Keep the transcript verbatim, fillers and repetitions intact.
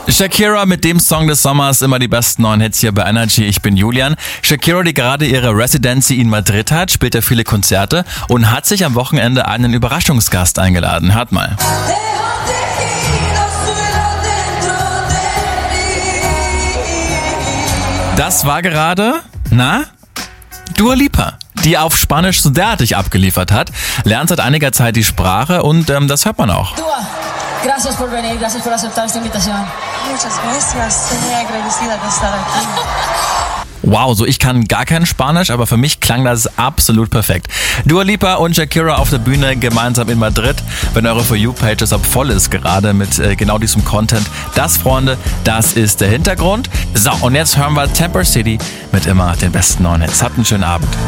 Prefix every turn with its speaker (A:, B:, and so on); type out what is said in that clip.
A: Shakira mit dem Song des Sommers, immer die besten neuen Hits hier bei Energy. Ich bin Julian. Shakira, die gerade ihre Residency in Madrid hat, spielt ja viele Konzerte und hat sich am Wochenende einen Überraschungsgast eingeladen. Hört mal. Das war gerade, na, Dua Lipa, die auf Spanisch so derartig abgeliefert hat, lernt seit einiger Zeit die Sprache und ähm, das hört man auch.
B: Dua, gracias por venir, gracias por aceptar esta invitación.
C: Muchas gracias, estoy muy agradecida de estar aquí.
A: Wow, so ich kann gar kein Spanisch, aber für mich klang das absolut perfekt. Dua Lipa und Shakira auf der Bühne gemeinsam in Madrid. Wenn eure For You-Page deshalb voll ist, gerade mit äh, genau diesem Content. Das, Freunde, das ist der Hintergrund. So, und jetzt hören wir Temper City mit immer den besten neuen Hits. Habt einen schönen Abend.